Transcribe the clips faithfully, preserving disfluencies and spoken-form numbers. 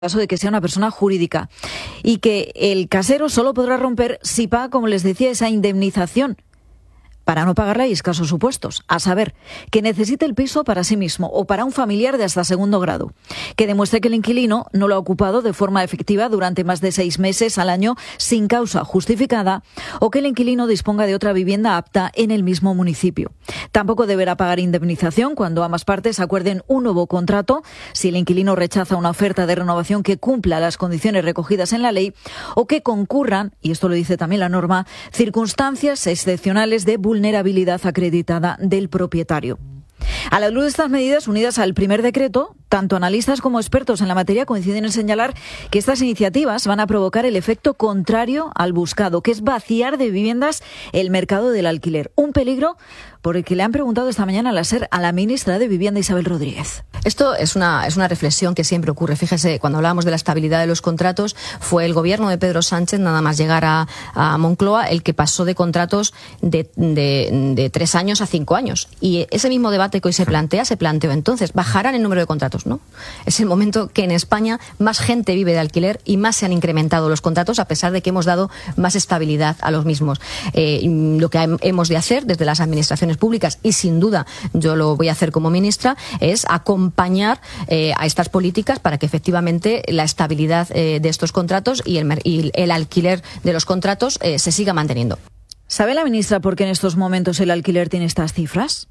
caso de que sea una persona jurídica, y que el casero solo podrá romper si paga, como les decía, esa indemnización para no pagarla hay escasos supuestos, a saber, que necesite el piso para sí mismo o para un familiar de hasta segundo grado, que demuestre que el inquilino no lo ha ocupado de forma efectiva durante más de seis meses al año sin causa justificada, o que el inquilino disponga de otra vivienda apta en el mismo municipio. Tampoco deberá pagar indemnización cuando ambas partes acuerden un nuevo contrato, si el inquilino rechaza una oferta de renovación que cumpla las condiciones recogidas en la ley, o que concurran, y esto lo dice también la norma, circunstancias excepcionales de vulnerabilidad acreditada del propietario. A la luz de estas medidas, unidas al primer decreto, tanto analistas como expertos en la materia coinciden en señalar que estas iniciativas van a provocar el efecto contrario al buscado, que es vaciar de viviendas el mercado del alquiler. Un peligro por el que le han preguntado esta mañana a la SER a la ministra de Vivienda, Isabel Rodríguez. Esto es una, es una reflexión que siempre ocurre. Fíjese, cuando hablábamos de la estabilidad de los contratos, fue el gobierno de Pedro Sánchez, nada más llegar a, a Moncloa, el que pasó de contratos de, de, de tres años a cinco años. Y ese mismo debate que hoy se plantea, se planteó entonces. ¿Bajarán el número de contratos? No. Es el momento que en España más gente vive de alquiler y más se han incrementado los contratos, a pesar de que hemos dado más estabilidad a los mismos. Eh, lo que hemos de hacer desde las administraciones públicas, y sin duda yo lo voy a hacer como ministra, es acompañar eh, a estas políticas para que efectivamente la estabilidad eh, de estos contratos y el, y el alquiler de los contratos eh, se siga manteniendo. ¿Sabe la ministra por qué en estos momentos el alquiler tiene estas cifras?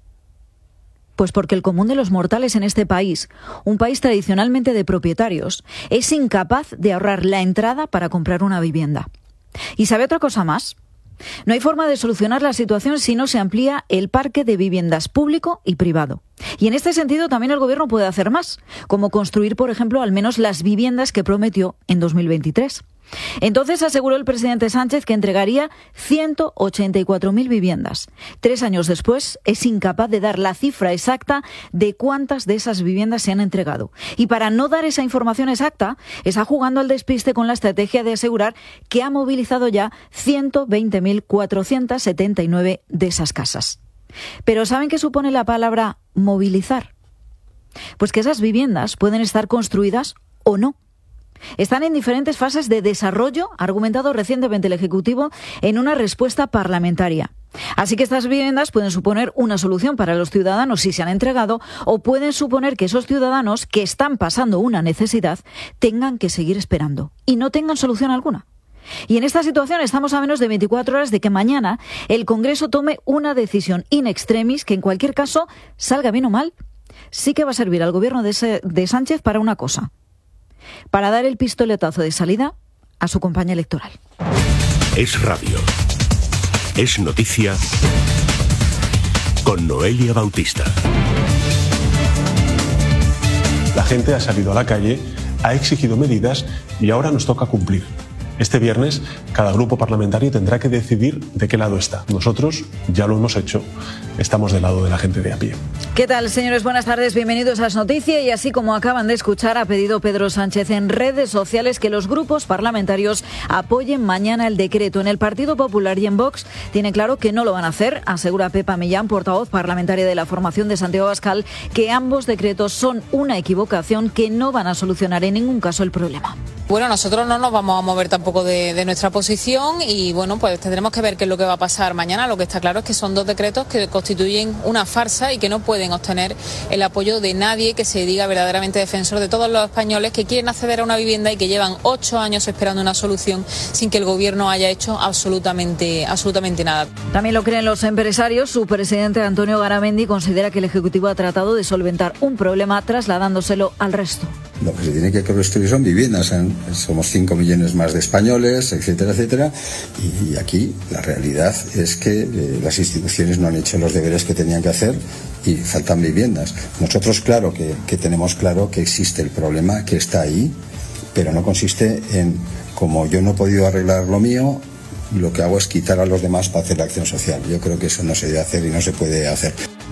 Pues porque el común de los mortales en este país, un país tradicionalmente de propietarios, es incapaz de ahorrar la entrada para comprar una vivienda. ¿Y sabe otra cosa más? No hay forma de solucionar la situación si no se amplía el parque de viviendas público y privado. Y en este sentido también el Gobierno puede hacer más, como construir, por ejemplo, al menos las viviendas que prometió en dos mil veintitrés. Entonces aseguró el presidente Sánchez que entregaría ciento ochenta y cuatro mil viviendas. Tres años después es incapaz de dar la cifra exacta de cuántas de esas viviendas se han entregado. Y para no dar esa información exacta, está jugando al despiste con la estrategia de asegurar que ha movilizado ya ciento veinte mil cuatrocientas setenta y nueve de esas casas. Pero ¿saben qué supone la palabra movilizar? Pues que esas viviendas pueden estar construidas o no. Están en diferentes fases de desarrollo, ha argumentado recientemente el Ejecutivo en una respuesta parlamentaria. Así que estas viviendas pueden suponer una solución para los ciudadanos si se han entregado, o pueden suponer que esos ciudadanos que están pasando una necesidad tengan que seguir esperando y no tengan solución alguna. Y en esta situación estamos a menos de veinticuatro horas de que mañana el Congreso tome una decisión in extremis que en cualquier caso, salga bien o mal, sí que va a servir al gobierno de, de Sánchez para una cosa: para dar el pistoletazo de salida a su campaña electoral. Es radio. Es noticia con Noelia Bautista. La gente ha salido a la calle, ha exigido medidas y ahora nos toca cumplir. Este viernes, cada grupo parlamentario tendrá que decidir de qué lado está. Nosotros ya lo hemos hecho. Estamos del lado de la gente de a pie. ¿Qué tal, señores? Buenas tardes, bienvenidos a Es Noticia. Y así como acaban de escuchar, ha pedido Pedro Sánchez en redes sociales que los grupos parlamentarios apoyen mañana el decreto. En el Partido Popular y en Vox tienen claro que no lo van a hacer, asegura Pepa Millán, portavoz parlamentaria de la formación de Santiago Abascal, que ambos decretos son una equivocación, que no van a solucionar en ningún caso el problema. Bueno, nosotros no nos vamos a mover tampoco de, de nuestra posición y bueno, pues tendremos que ver qué es lo que va a pasar mañana. Lo que está claro es que son dos decretos que constituyen una farsa y que no pueden obtener el apoyo de nadie que se diga verdaderamente defensor de todos los españoles que quieren acceder a una vivienda y que llevan ocho años esperando una solución sin que el gobierno haya hecho absolutamente, absolutamente nada. También lo creen los empresarios. Su presidente Antonio Garamendi considera que el Ejecutivo ha tratado de solventar un problema trasladándoselo al resto. Lo que se tiene que construir son viviendas. ¿eh? Somos cinco millones más de españoles, etcétera, etcétera. Y aquí la realidad es que eh, las instituciones no han hecho los deberes que tenían que hacer y faltan viviendas. Nosotros, claro que, que tenemos claro que existe el problema, que está ahí, pero no consiste en, como yo no he podido arreglar lo mío, lo que hago es quitar a los demás para hacer la acción social. Yo creo que eso no se debe hacer y no se puede hacer.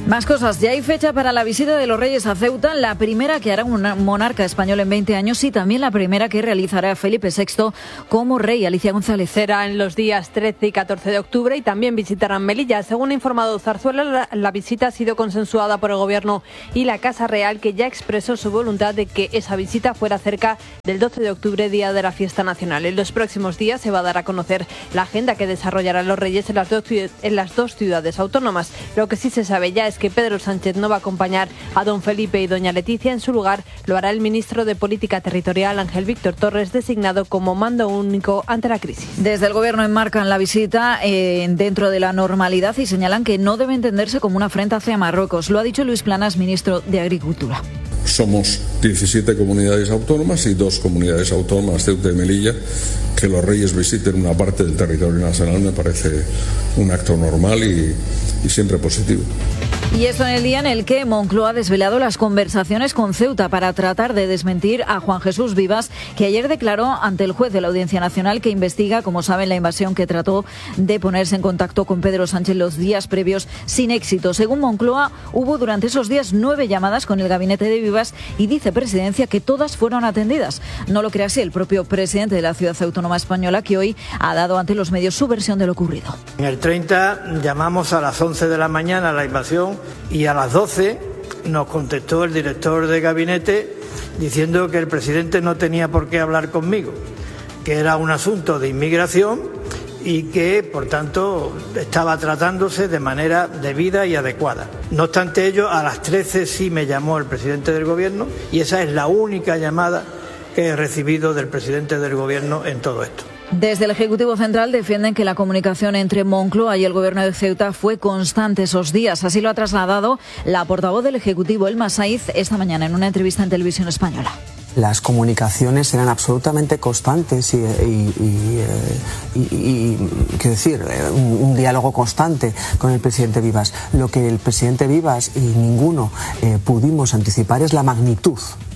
Más cosas. Ya hay fecha para la visita de los Reyes a Ceuta, la primera que hará un monarca español en veinte años y también la primera que realizará Felipe sexto como rey. Alicia González. Será en los días trece y catorce de octubre y también visitarán Melilla. Según ha informado Zarzuela, la, la visita ha sido consensuada por el Gobierno y la Casa Real, que ya expresó su voluntad de que esa visita fuera cerca del doce de octubre, día de la fiesta nacional. En los próximos días se va a dar a conocer la agenda que desarrollarán los Reyes en las dos, en las dos ciudades autónomas. Lo que sí se sabe ya es que Pedro Sánchez no va a acompañar a don Felipe y doña Leticia. En su lugar lo hará el ministro de Política Territorial, Ángel Víctor Torres, designado como mando único ante la crisis. Desde el Gobierno enmarcan la visita eh, dentro de la normalidad y señalan que no debe entenderse como una afrenta hacia Marruecos. Lo ha dicho Luis Planas, ministro de Agricultura. Somos diecisiete comunidades autónomas y dos comunidades autónomas, Ceuta y Melilla. Que los Reyes visiten una parte del territorio nacional me parece un acto normal y, y siempre positivo. Y esto en el día en el que Moncloa ha desvelado las conversaciones con Ceuta para tratar de desmentir a Juan Jesús Vivas, que ayer declaró ante el juez de la Audiencia Nacional que investiga, como saben, la invasión que trató de ponerse en contacto con Pedro Sánchez los días previos sin éxito. Según Moncloa, hubo durante esos días nueve llamadas con el gabinete de Vivas y dice Presidencia que todas fueron atendidas. No lo cree así el propio presidente de la Ciudad Autónoma Española, que hoy ha dado ante los medios su versión de lo ocurrido. En el treinta llamamos a las once de la mañana a la invasión y a las doce nos contestó el director de gabinete diciendo que el presidente no tenía por qué hablar conmigo, que era un asunto de inmigración y que, por tanto, estaba tratándose de manera debida y adecuada. No obstante ello, a las trece sí me llamó el presidente del Gobierno y esa es la única llamada que he recibido del presidente del Gobierno en todo esto. Desde el Ejecutivo Central defienden que la comunicación entre Moncloa y el Gobierno de Ceuta fue constante esos días. Así lo ha trasladado la portavoz del Ejecutivo, Elma Saiz, esta mañana en una entrevista en Televisión Española. Las comunicaciones eran absolutamente constantes y, y, y, y, y quiero decir, un, un diálogo constante con el presidente Vivas. Lo que el presidente Vivas y ninguno eh, pudimos anticipar es la magnitud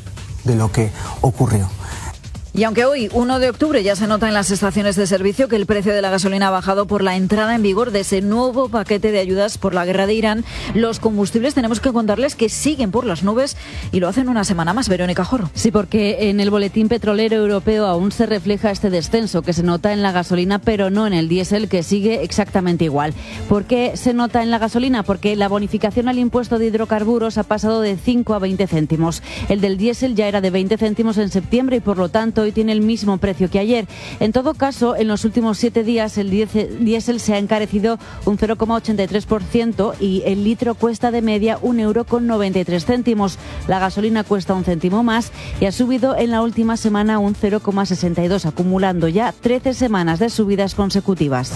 de lo que ocurrió. Y aunque hoy, uno de octubre, ya se nota en las estaciones de servicio que el precio de la gasolina ha bajado por la entrada en vigor de ese nuevo paquete de ayudas por la guerra de Irán, los combustibles tenemos que contarles que siguen por las nubes y lo hacen una semana más. Verónica Jorro. Sí, porque en el boletín petrolero europeo aún se refleja este descenso que se nota en la gasolina, pero no en el diésel, que sigue exactamente igual. ¿Por qué se nota en la gasolina? Porque la bonificación al impuesto de hidrocarburos ha pasado de cinco a veinte céntimos. El del diésel ya era de veinte céntimos en septiembre y, por lo tanto, hoy tiene el mismo precio que ayer. En todo caso, en los últimos siete días el diésel se ha encarecido un cero coma ochenta y tres por ciento y el litro cuesta de media un euro con noventa y tres céntimos. La gasolina cuesta un céntimo más y ha subido en la última semana un cero coma sesenta y dos, acumulando ya trece semanas de subidas consecutivas.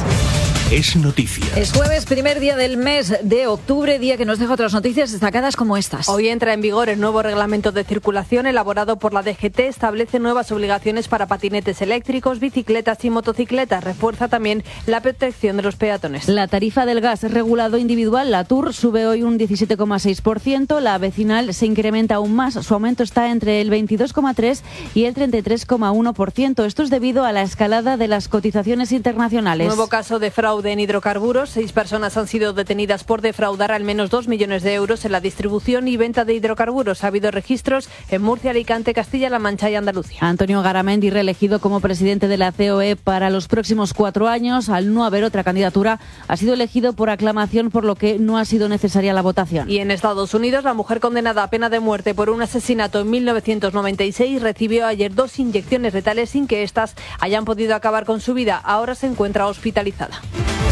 Es noticia. Es jueves, primer día del mes de octubre, día que nos deja otras noticias destacadas como estas. Hoy entra en vigor el nuevo reglamento de circulación elaborado por la D G T. Establece nuevas obligaciones para patinetes eléctricos, bicicletas y motocicletas. Refuerza también la protección de los peatones. La tarifa del gas regulado individual, la T U R, sube hoy un diecisiete coma seis por ciento. La vecinal se incrementa aún más. Su aumento está entre el veintidós coma tres por ciento y el treinta y tres coma uno por ciento. Esto es debido a la escalada de las cotizaciones internacionales. Nuevo caso de fraude en hidrocarburos. Seis personas han sido detenidas por defraudar al menos dos millones de euros en la distribución y venta de hidrocarburos. Ha habido registros en Murcia, Alicante, Castilla-La Mancha y Andalucía. Antonio Garamendi, reelegido como presidente de la C O E para los próximos cuatro años, al no haber otra candidatura, ha sido elegido por aclamación, por lo que no ha sido necesaria la votación. Y en Estados Unidos, la mujer condenada a pena de muerte por un asesinato en mil novecientos noventa y seis recibió ayer dos inyecciones letales sin que éstas hayan podido acabar con su vida. Ahora se encuentra hospitalizada.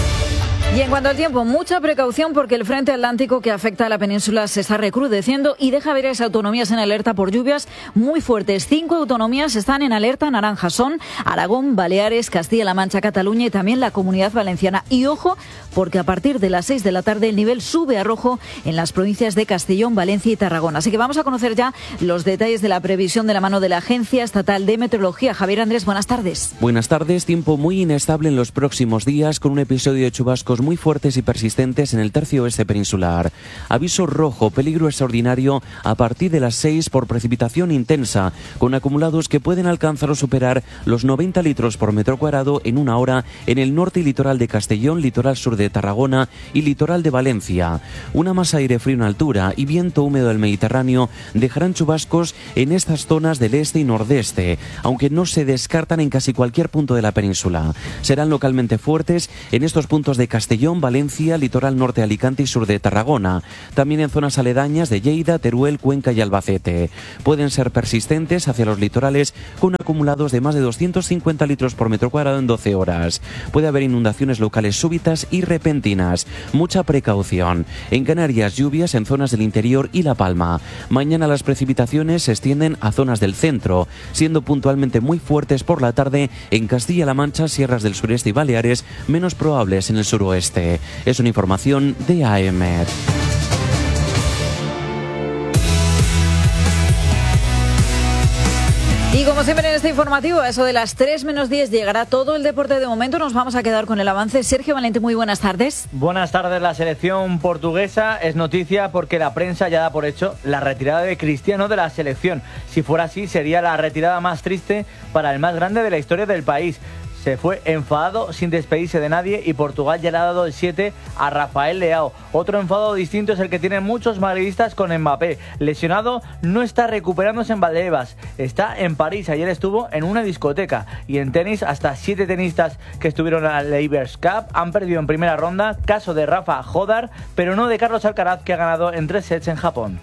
Y en cuanto al tiempo, mucha precaución porque el frente atlántico que afecta a la península se está recrudeciendo y deja varias autonomías en alerta por lluvias muy fuertes. Cinco autonomías están en alerta naranja. Son Aragón, Baleares, Castilla-La Mancha, Cataluña y también la Comunidad Valenciana. Y ojo, porque a partir de las seis de la tarde el nivel sube a rojo en las provincias de Castellón, Valencia y Tarragona. Así que vamos a conocer ya los detalles de la previsión de la mano de la Agencia Estatal de Meteorología. Javier Andrés, buenas tardes. Buenas tardes. Tiempo muy inestable en los próximos días, con un episodio de chubascos vientos muy fuertes y persistentes en el tercio oeste peninsular. Aviso rojo, peligro extraordinario a partir de las seis por precipitación intensa, con acumulados que pueden alcanzar o superar los noventa litros por metro cuadrado en una hora en el norte y litoral de Castellón, litoral sur de Tarragona y litoral de Valencia. Una masa de aire frío en altura y viento húmedo del Mediterráneo dejarán chubascos en estas zonas del este y nordeste, aunque no se descartan en casi cualquier punto de la península. Serán localmente fuertes en estos puntos de Castellón, Valencia, litoral norte de Alicante y sur de Tarragona. También en zonas aledañas de Lleida, Teruel, Cuenca y Albacete. Pueden ser persistentes hacia los litorales con acumulados de más de doscientos cincuenta litros por metro cuadrado en doce horas. Puede haber inundaciones locales súbitas y repentinas. Mucha precaución. En Canarias, lluvias en zonas del interior y La Palma. Mañana las precipitaciones se extienden a zonas del centro, siendo puntualmente muy fuertes por la tarde en Castilla-La Mancha, sierras del sureste y Baleares, menos probables en el suroeste. Es una información de A E M E T. Y como siempre en este informativo, a eso de las tres menos diez llegará todo el deporte. De momento nos vamos a quedar con el avance. Sergio Valente, muy buenas tardes. Buenas tardes. La selección portuguesa es noticia porque la prensa ya da por hecho la retirada de Cristiano de la selección. Si fuera así, sería la retirada más triste para el más grande de la historia del país. Se fue enfadado sin despedirse de nadie y Portugal ya le ha dado el siete a Rafael Leao. Otro enfado distinto es el que tienen muchos madridistas con Mbappé. Lesionado, no está recuperándose en Valdebebas. Está en París, ayer estuvo en una discoteca. Y en tenis, hasta siete tenistas que estuvieron en la Laver Cup han perdido en primera ronda. Caso de Rafa Jodar, pero no de Carlos Alcaraz, que ha ganado en tres sets en Japón.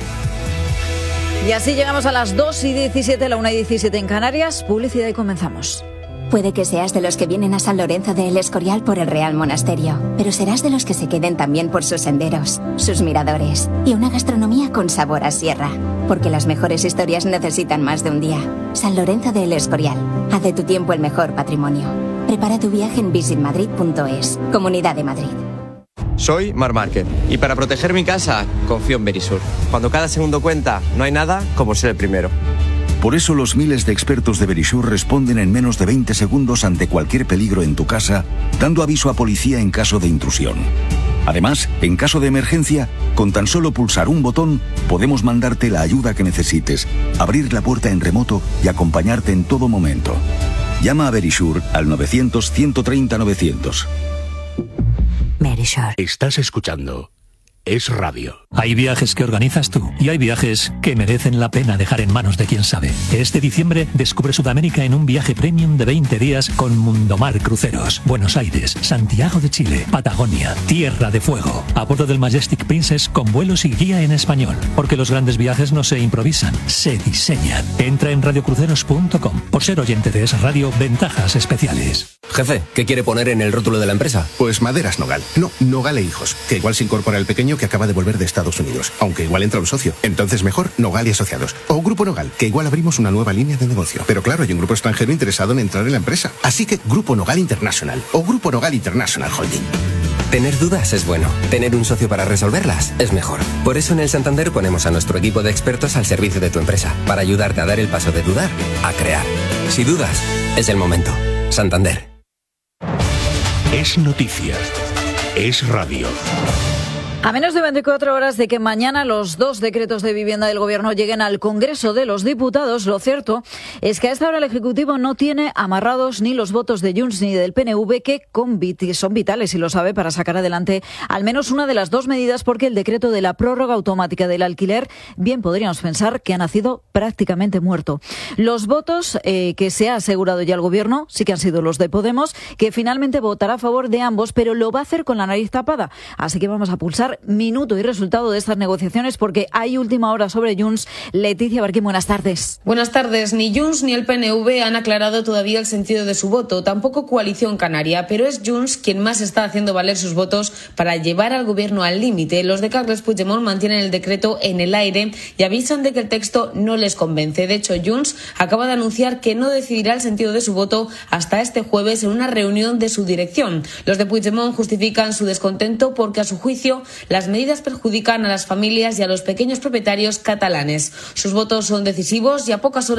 Y así llegamos a las dos y diecisiete, la una y diecisiete en Canarias. Publicidad y comenzamos. Puede que seas de los que vienen a San Lorenzo de El Escorial por el Real Monasterio, pero serás de los que se queden también por sus senderos, sus miradores y una gastronomía con sabor a sierra. Porque las mejores historias necesitan más de un día. San Lorenzo de El Escorial. Haz de tu tiempo el mejor patrimonio. Prepara tu viaje en visit madrid punto es. Comunidad de Madrid. Soy Mar Márquez y para proteger mi casa confío en Verisur. Cuando cada segundo cuenta, no hay nada como ser el primero. Por eso los miles de expertos de Verisur responden en menos de veinte segundos ante cualquier peligro en tu casa, dando aviso a policía en caso de intrusión. Además, en caso de emergencia, con tan solo pulsar un botón, podemos mandarte la ayuda que necesites, abrir la puerta en remoto y acompañarte en todo momento. Llama a Verisur al novecientos, ciento treinta, novecientos. Verisur. Estás escuchando Es Radio. Hay viajes que organizas tú y hay viajes que merecen la pena dejar en manos de quien sabe. Este diciembre descubre Sudamérica en un viaje premium de veinte días con Mundomar Cruceros. Buenos Aires, Santiago de Chile, Patagonia, Tierra de Fuego. A bordo del Majestic Princess con vuelos y guía en español. Porque los grandes viajes no se improvisan, se diseñan. Entra en radiocruceros punto com. Por ser oyente de Es Radio, ventajas especiales. Jefe, ¿qué quiere poner en el rótulo de la empresa? Pues Maderas Nogal. No, Nogal e Hijos. Que igual se incorpora el pequeño que acaba de volver de Estados Unidos. Aunque igual entra un socio. Entonces mejor Nogal y Asociados. O Grupo Nogal, que igual abrimos una nueva línea de negocio. Pero claro, hay un grupo extranjero interesado en entrar en la empresa. Así que Grupo Nogal International. O Grupo Nogal International Holding. Tener dudas es bueno. Tener un socio para resolverlas es mejor. Por eso en el Santander ponemos a nuestro equipo de expertos al servicio de tu empresa. Para ayudarte a dar el paso de dudar a crear. Si dudas, es el momento. Santander. Es noticia. Es radio. A menos de veinticuatro horas de que mañana los dos decretos de vivienda del Gobierno lleguen al Congreso de los Diputados, lo cierto es que a esta hora el Ejecutivo no tiene amarrados ni los votos de Junts ni del P N V, que son vitales, y lo sabe, para sacar adelante al menos una de las dos medidas, porque el decreto de la prórroga automática del alquiler, bien podríamos pensar que ha nacido prácticamente muerto. Los votos eh, que se ha asegurado ya el Gobierno sí que han sido los de Podemos, que finalmente votará a favor de ambos, pero lo va a hacer con la nariz tapada. Así que vamos a pulsar minuto y resultado de estas negociaciones, porque hay última hora sobre Junts. Leticia Barquín, buenas tardes. Buenas tardes. Ni Junts ni el P N V han aclarado todavía el sentido de su voto, tampoco Coalición Canaria, pero es Junts quien más está haciendo valer sus votos para llevar al Gobierno al límite. Los de Carles Puigdemont mantienen el decreto en el aire y avisan de que el texto no les convence. De hecho, Junts acaba de anunciar que no decidirá el sentido de su voto hasta este jueves en una reunión de su dirección. Los de Puigdemont justifican su descontento porque, a su juicio, las medidas perjudican a las familias y a los pequeños propietarios catalanes. Sus votos son decisivos y a pocas horas de la votación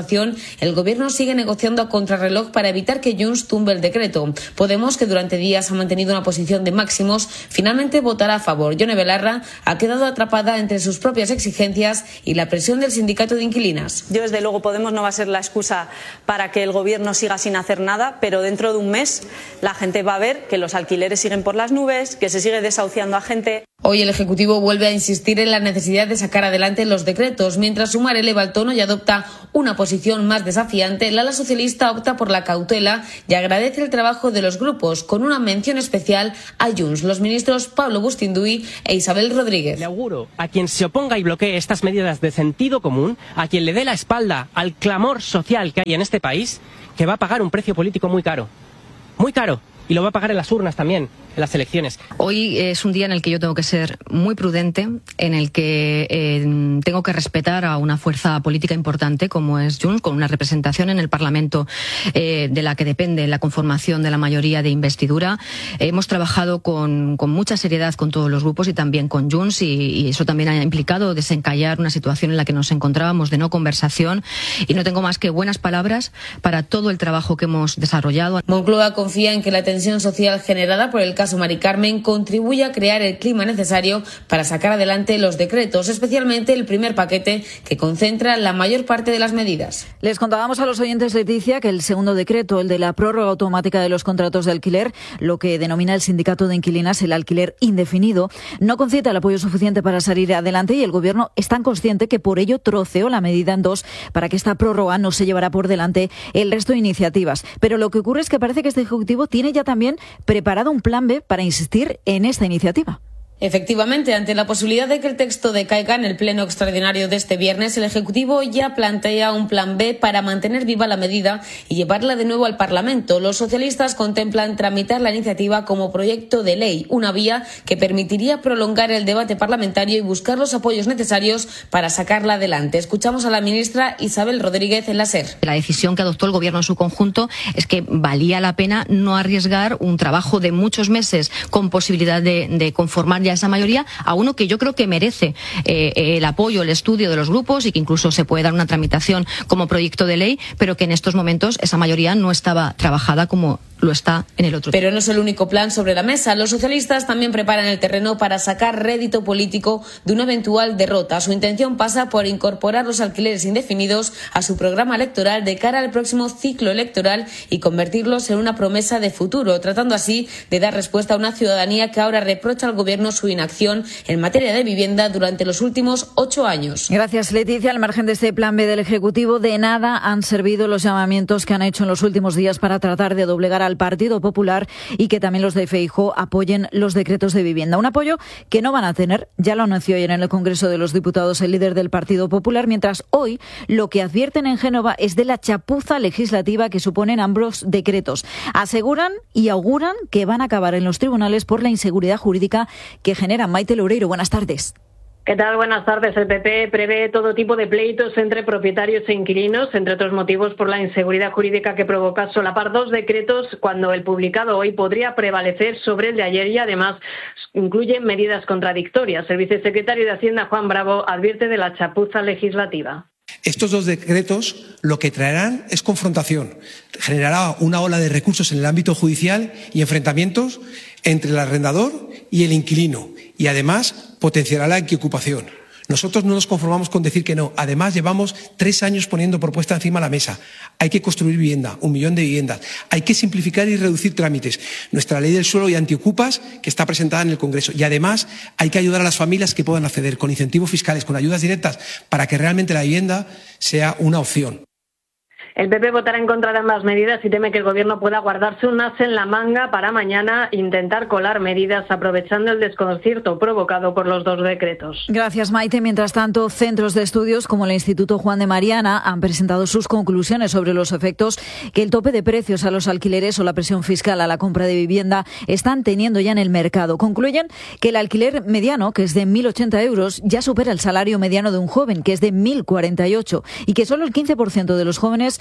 situación, el gobierno sigue negociando a contrarreloj para evitar que Junts tumbe el decreto. Podemos, que durante días ha mantenido una posición de máximos, finalmente votará a favor. Yone Belarra ha quedado atrapada entre sus propias exigencias y la presión del sindicato de inquilinas. Yo, desde luego, Podemos no va a ser la excusa para que el gobierno siga sin hacer nada, pero dentro de un mes la gente va a ver que los alquileres siguen por las nubes, que se sigue desahuciando a gente. Hoy el Ejecutivo vuelve a insistir en la necesidad de sacar adelante los decretos. Mientras Sumar eleva el tono y adopta una posición más desafiante, el ala socialista opta por la cautela y agradece el trabajo de los grupos, con una mención especial a Junts, los ministros Pablo Bustinduy e Isabel Rodríguez. Le auguro a quien se oponga y bloquee estas medidas de sentido común, a quien le dé la espalda al clamor social que hay en este país, que va a pagar un precio político muy caro. Muy caro. Y lo va a pagar en las urnas también, en las elecciones. Hoy es un día en el que yo tengo que ser muy prudente, en el que eh, tengo que respetar a una fuerza política importante como es Junts, con una representación en el Parlamento eh, de la que depende la conformación de la mayoría de investidura. Eh, hemos trabajado con, con mucha seriedad con todos los grupos y también con Junts, y, y eso también ha implicado desencallar una situación en la que nos encontrábamos de no conversación, y no tengo más que buenas palabras para todo el trabajo que hemos desarrollado. Moncloa confía en que la tensión social generada por el caso Mari Carmen contribuye a crear el clima necesario para sacar adelante los decretos, especialmente el primer paquete, que concentra la mayor parte de las medidas. Les contábamos a los oyentes, Leticia, que el segundo decreto, el de la prórroga automática de los contratos de alquiler, lo que denomina el sindicato de inquilinas el alquiler indefinido, no concita el apoyo suficiente para salir adelante, y el Gobierno es tan consciente que por ello troceó la medida en dos para que esta prórroga no se llevara por delante el resto de iniciativas. Pero lo que ocurre es que parece que este Ejecutivo tiene ya también preparado un plan B para insistir en esta iniciativa. Efectivamente, ante la posibilidad de que el texto decaiga en el pleno extraordinario de este viernes, el Ejecutivo ya plantea un plan B para mantener viva la medida y llevarla de nuevo al Parlamento. Los socialistas contemplan tramitar la iniciativa como proyecto de ley, una vía que permitiría prolongar el debate parlamentario y buscar los apoyos necesarios para sacarla adelante. Escuchamos a la ministra Isabel Rodríguez en la SER. La decisión que adoptó el Gobierno en su conjunto es que valía la pena no arriesgar un trabajo de muchos meses con posibilidad de, de conformar ya esa mayoría a uno que yo creo que merece eh, el apoyo, el estudio de los grupos, y que incluso se puede dar una tramitación como proyecto de ley, pero que en estos momentos esa mayoría no estaba trabajada como lo está en el otro. Pero no es el único plan sobre la mesa. Los socialistas también preparan el terreno para sacar rédito político de una eventual derrota. Su intención pasa por incorporar los alquileres indefinidos a su programa electoral de cara al próximo ciclo electoral y convertirlos en una promesa de futuro, tratando así de dar respuesta a una ciudadanía que ahora reprocha al Gobierno su inacción en materia de vivienda durante los últimos ocho años. Gracias, Leticia. Al margen de este plan B del Ejecutivo, de nada han servido los llamamientos que han hecho en los últimos días para tratar de doblegar al Partido Popular y que también los de Feijóo apoyen los decretos de vivienda. Un apoyo que no van a tener, ya lo anunció ayer en el Congreso de los Diputados el líder del Partido Popular, mientras hoy lo que advierten en Génova es de la chapuza legislativa que suponen ambos decretos. Aseguran y auguran que van a acabar en los tribunales por la inseguridad jurídica que generan. Maite Loureiro, buenas tardes. ¿Qué tal? Buenas tardes. El P P prevé todo tipo de pleitos entre propietarios e inquilinos, entre otros motivos por la inseguridad jurídica que provoca solapar dos decretos cuando el publicado hoy podría prevalecer sobre el de ayer, y además incluye medidas contradictorias. El vicesecretario de Hacienda, Juan Bravo, advierte de la chapuza legislativa. Estos dos decretos lo que traerán es confrontación. Generará una ola de recursos en el ámbito judicial y enfrentamientos entre el arrendador y el inquilino, y además potenciará la equiocupación. Nosotros no nos conformamos con decir que no. Además, llevamos tres años poniendo propuestas encima de la mesa. Hay que construir vivienda, un millón de viviendas. Hay que simplificar y reducir trámites. Nuestra ley del suelo y antiocupas, que está presentada en el Congreso. Y además, hay que ayudar a las familias que puedan acceder con incentivos fiscales, con ayudas directas, para que realmente la vivienda sea una opción. El P P votará en contra de ambas medidas y teme que el Gobierno pueda guardarse un as en la manga para mañana intentar colar medidas aprovechando el desconcierto provocado por los dos decretos. Gracias, Maite. Mientras tanto, centros de estudios como el Instituto Juan de Mariana han presentado sus conclusiones sobre los efectos que el tope de precios a los alquileres o la presión fiscal a la compra de vivienda están teniendo ya en el mercado. Concluyen que el alquiler mediano, que es de mil ochenta euros, ya supera el salario mediano de un joven, que es de mil cuarenta y ocho, y que solo el quince por ciento de los jóvenes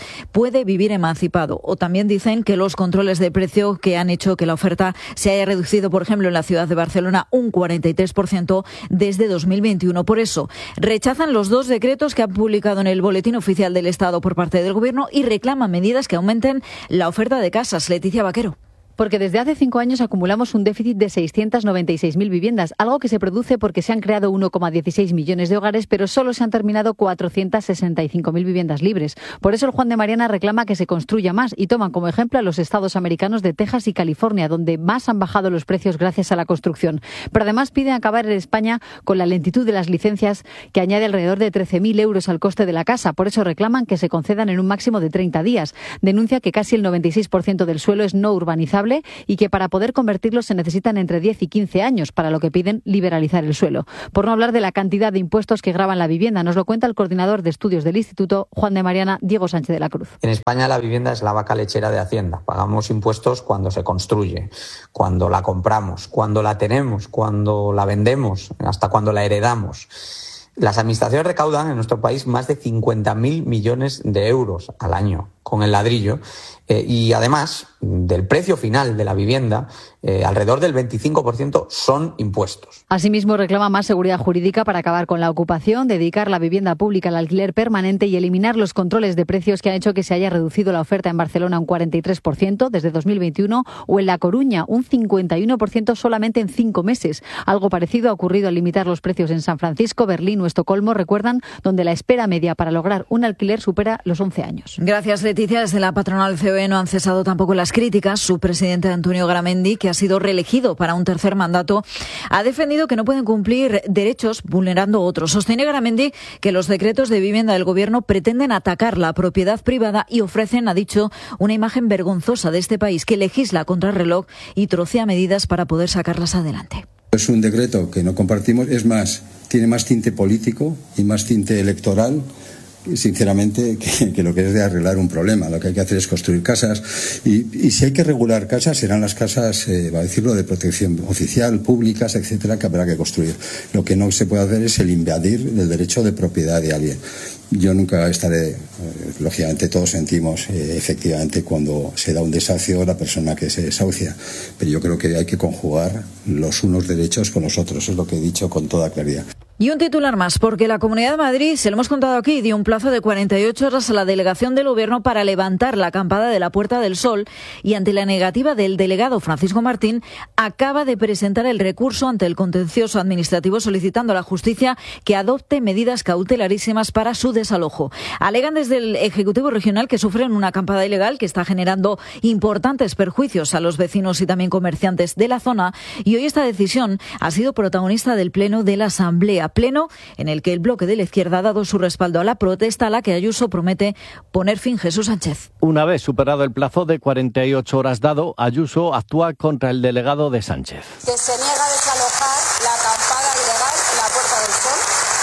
puede vivir emancipado. O también dicen que los controles de precio que han hecho que la oferta se haya reducido, por ejemplo, en la ciudad de Barcelona un cuarenta y tres por ciento desde dos mil veintiuno. Por eso, rechazan los dos decretos que han publicado en el Boletín Oficial del Estado por parte del Gobierno y reclaman medidas que aumenten la oferta de casas. Leticia Vaquero. Porque desde hace cinco años acumulamos un déficit de seiscientas noventa y seis mil viviendas, algo que se produce porque se han creado uno coma dieciséis millones de hogares, pero solo se han terminado cuatrocientas sesenta y cinco mil viviendas libres. Por eso el Juan de Mariana reclama que se construya más y toman como ejemplo a los estados americanos de Texas y California, donde más han bajado los precios gracias a la construcción. Pero además piden acabar en España con la lentitud de las licencias, que añade alrededor de trece mil euros al coste de la casa. Por eso reclaman que se concedan en un máximo de treinta días. Denuncia que casi el noventa y seis por ciento del suelo es no urbanizable y que para poder convertirlos se necesitan entre diez y quince años, para lo que piden liberalizar el suelo. Por no hablar de la cantidad de impuestos que gravan la vivienda, nos lo cuenta el coordinador de estudios del Instituto Juan de Mariana, Diego Sánchez de la Cruz. En España la vivienda es la vaca lechera de Hacienda. Pagamos impuestos cuando se construye, cuando la compramos, cuando la tenemos, cuando la vendemos, hasta cuando la heredamos. Las administraciones recaudan en nuestro país más de cincuenta mil millones de euros al año con el ladrillo eh, y además del precio final de la vivienda, eh, alrededor del veinticinco por ciento son impuestos. Asimismo, reclama más seguridad jurídica para acabar con la ocupación, dedicar la vivienda pública al alquiler permanente y eliminar los controles de precios que han hecho que se haya reducido la oferta en Barcelona un cuarenta y tres por ciento desde dos mil veintiuno o en La Coruña un cincuenta y uno por ciento solamente en cinco meses. Algo parecido ha ocurrido al limitar los precios en San Francisco, Berlín o Estocolmo, recuerdan, donde la espera media para lograr un alquiler supera los once años. Gracias, Leticia. Desde la patronal C O E no han cesado tampoco las críticas. Su presidente, Antonio Garamendi, que ha sido reelegido para un tercer mandato, ha defendido que no pueden cumplir derechos vulnerando otros. Sostiene Garamendi que los decretos de vivienda del Gobierno pretenden atacar la propiedad privada y ofrecen, ha dicho, una imagen vergonzosa de este país que legisla contra el reloj y trocea medidas para poder sacarlas adelante. Es un decreto que no compartimos, es más, tiene más tinte político y más tinte electoral, sinceramente, que, que lo que es de arreglar un problema. Lo que hay que hacer es construir casas y, y si hay que regular casas serán las casas, eh, va a decirlo, de protección oficial, públicas, etcétera, que habrá que construir. Lo que no se puede hacer es el invadir el derecho de propiedad de alguien. Yo nunca estaré, eh, lógicamente todos sentimos eh, efectivamente cuando se da un desahucio a la persona que se desahucia, pero yo creo que hay que conjugar los unos derechos con los otros, es lo que he dicho con toda claridad. Y un titular más, porque la Comunidad de Madrid, se lo hemos contado aquí, dio un plazo de cuarenta y ocho horas a la delegación del Gobierno para levantar la acampada de la Puerta del Sol y ante la negativa del delegado Francisco Martín, acaba de presentar el recurso ante el contencioso administrativo solicitando a la justicia que adopte medidas cautelarísimas para su desalojo. Alegan desde el Ejecutivo Regional que sufren una acampada ilegal que está generando importantes perjuicios a los vecinos y también comerciantes de la zona y hoy esta decisión ha sido protagonista del Pleno de la Asamblea. Pleno en el que el bloque de la izquierda ha dado su respaldo a la protesta a la que Ayuso promete poner fin. Jesús Sánchez. Una vez superado el plazo de cuarenta y ocho horas dado, Ayuso actúa contra el delegado de Sánchez. Que se niega a desalojar la acampada ilegal en la Puerta del Sol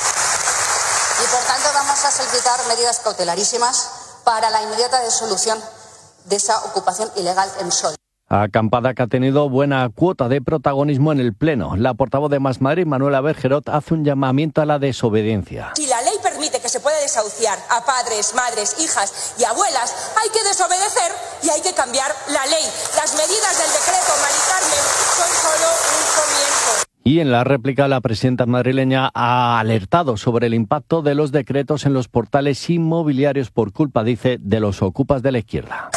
y por tanto vamos a solicitar medidas cautelarísimas para la inmediata disolución de esa ocupación ilegal en Sol. Acampada que ha tenido buena cuota de protagonismo en el Pleno. La portavoz de Más Madrid, Manuela Bergerot, hace un llamamiento a la desobediencia. Si la ley permite que se pueda desahuciar a padres, madres, hijas y abuelas, hay que desobedecer y hay que cambiar la ley. Las medidas del decreto, Mari Carmen, son solo un comienzo. Y en la réplica, la presidenta madrileña ha alertado sobre el impacto de los decretos en los portales inmobiliarios por culpa, dice, de los ocupas de la izquierda.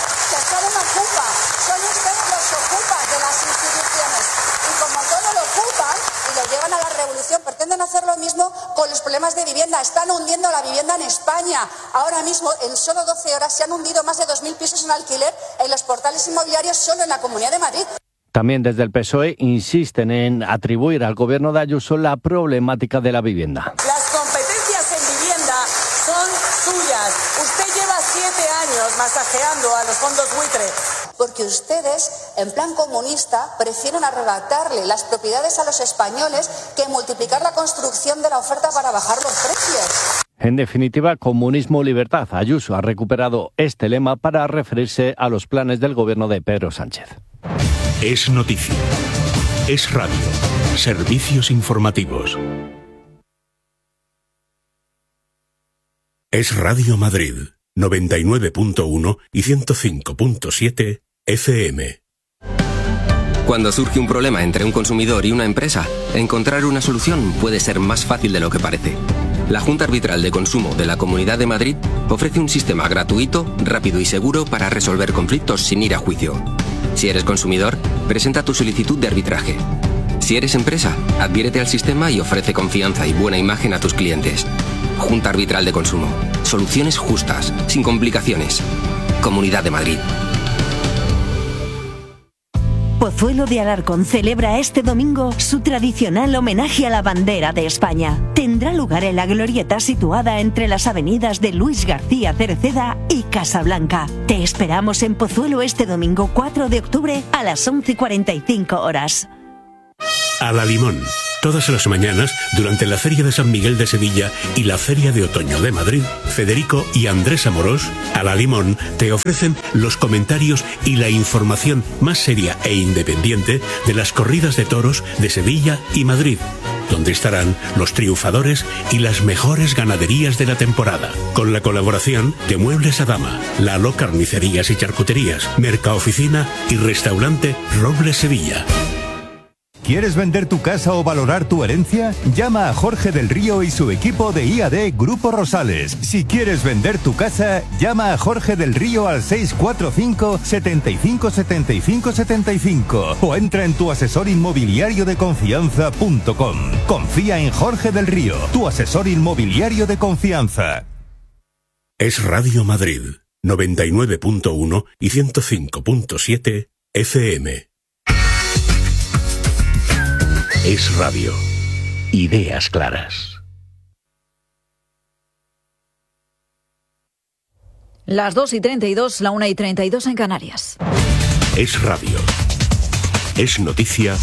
Hacer lo mismo con los problemas de vivienda. Están hundiendo la vivienda en España. Ahora mismo, en solo doce horas, se han hundido más de dos mil pisos en alquiler en los portales inmobiliarios solo en la Comunidad de Madrid. También desde el P S O E insisten en atribuir al gobierno de Ayuso la problemática de la vivienda. Las competencias en vivienda son suyas. Usted lleva siete años masajeando a los fondos buitre. Porque ustedes, en plan comunista, prefieren arrebatarle las propiedades a los españoles que multiplicar la construcción de la oferta para bajar los precios. En definitiva, comunismo o libertad. Ayuso ha recuperado este lema para referirse a los planes del gobierno de Pedro Sánchez. Es noticia. Es radio. Servicios informativos. Es Radio Madrid. noventa y nueve punto uno y ciento cinco punto siete F M. Cuando surge un problema entre un consumidor y una empresa, encontrar una solución puede ser más fácil de lo que parece. La Junta Arbitral de Consumo de la Comunidad de Madrid ofrece un sistema gratuito, rápido y seguro para resolver conflictos sin ir a juicio. Si eres consumidor, presenta tu solicitud de arbitraje. Si eres empresa, adhiérete al sistema y ofrece confianza y buena imagen a tus clientes. Junta Arbitral de Consumo. Soluciones justas, sin complicaciones. Comunidad de Madrid. Pozuelo de Alarcón celebra este domingo su tradicional homenaje a la bandera de España. Tendrá lugar en la glorieta situada entre las avenidas de Luis García Cerceda y Casablanca. Te esperamos en Pozuelo este domingo cuatro de octubre a las once y cuarenta y cinco horas. A la Limón. Todas las mañanas, durante la Feria de San Miguel de Sevilla y la Feria de Otoño de Madrid, Federico y Andrés Amorós, A la Limón, te ofrecen los comentarios y la información más seria e independiente de las corridas de toros de Sevilla y Madrid, donde estarán los triunfadores y las mejores ganaderías de la temporada, con la colaboración de Muebles Adama, Lalo Carnicerías y Charcuterías, Mercaoficina y Restaurante Robles Sevilla. ¿Quieres vender tu casa o valorar tu herencia? Llama a Jorge del Río y su equipo de I A D Grupo Rosales. Si quieres vender tu casa, llama a Jorge del Río al seis cuatro cinco, setenta y cinco, setenta y cinco, setenta y cinco o entra en tu asesor inmobiliario de confianza punto com. Confía en Jorge del Río, tu asesor inmobiliario de confianza. Es Radio Madrid, noventa y nueve punto uno y ciento cinco punto siete F M. Es Radio. Ideas claras. Las dos y treinta y dos, la una y treinta y dos en Canarias. Es Radio. Es noticia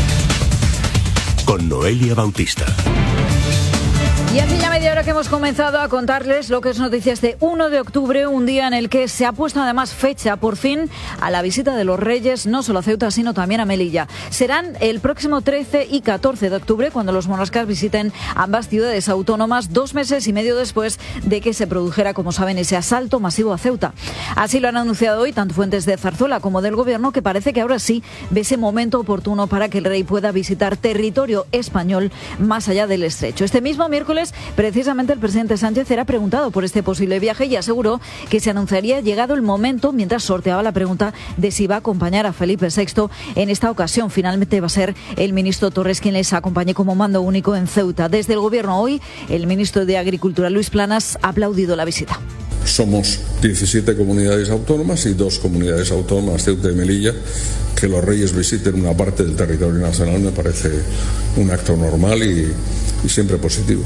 con Noelia Bautista. Y hace ya media hora que hemos comenzado a contarles lo que es noticia este uno de octubre, un día en el que se ha puesto además fecha, por fin, a la visita de los Reyes, no solo a Ceuta, sino también a Melilla. Serán el próximo trece y catorce de octubre, cuando los monarcas visiten ambas ciudades autónomas, dos meses y medio después de que se produjera, como saben, ese asalto masivo a Ceuta. Así lo han anunciado hoy tanto fuentes de Zarzuela como del Gobierno, que parece que ahora sí ve ese momento oportuno para que el rey pueda visitar territorio español más allá del estrecho. Este mismo miércoles, precisamente el presidente Sánchez era preguntado por este posible viaje y aseguró que se anunciaría llegado el momento, mientras sorteaba la pregunta de si va a acompañar a Felipe sexto en esta ocasión. Finalmente va a ser el ministro Torres quien les acompañe como mando único en Ceuta. Desde el Gobierno hoy, el ministro de Agricultura, Luis Planas, ha aplaudido la visita. Somos diecisiete comunidades autónomas y dos comunidades autónomas, Ceuta y Melilla. Que los reyes visiten una parte del territorio nacional me parece un acto normal y, y siempre positivo.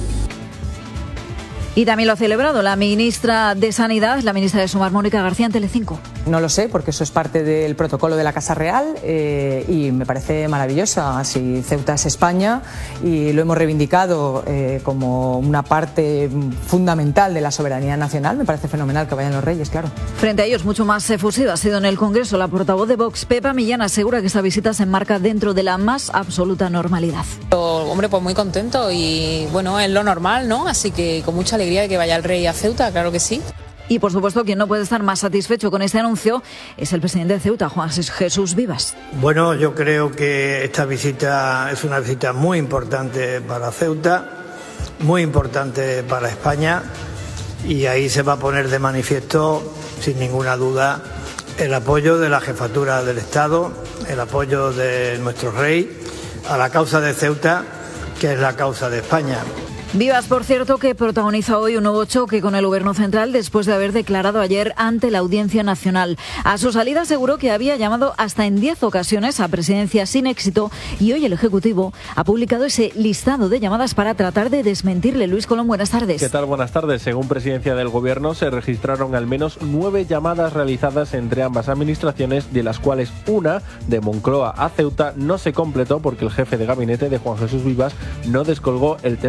Y también lo ha celebrado la ministra de Sanidad, la ministra de Sumar, Mónica García, en Telecinco. No lo sé, porque eso es parte del protocolo de la Casa Real eh, y me parece maravilloso. Así Ceuta es España y lo hemos reivindicado eh, como una parte fundamental de la soberanía nacional. Me parece fenomenal que vayan los reyes, claro. Frente a ellos, mucho más efusiva ha sido en el Congreso. La portavoz de Vox, Pepa Millán, asegura que esta visita se enmarca dentro de la más absoluta normalidad. Hombre, pues muy contento y bueno, es lo normal, ¿no? Así que con mucha alegría de que vaya el rey a Ceuta, claro que sí. Y por supuesto, quien no puede estar más satisfecho con este anuncio es el presidente de Ceuta, Juan Jesús Vivas. Bueno, yo creo que esta visita es una visita muy importante para Ceuta, muy importante para España, y ahí se va a poner de manifiesto, sin ninguna duda, el apoyo de la jefatura del Estado, el apoyo de nuestro rey a la causa de Ceuta, que es la causa de España. Vivas, por cierto, que protagoniza hoy un nuevo choque con el Gobierno central después de haber declarado ayer ante la Audiencia Nacional. A su salida aseguró que había llamado hasta en diez ocasiones a presidencia sin éxito y hoy el Ejecutivo ha publicado ese listado de llamadas para tratar de desmentirle. Luis Colón, buenas tardes. ¿Qué tal? Buenas tardes. Según Presidencia del Gobierno, se registraron al menos nueve llamadas realizadas entre ambas administraciones, de las cuales una, de Moncloa a Ceuta, no se completó porque el jefe de gabinete de Juan Jesús Vivas no descolgó el teléfono.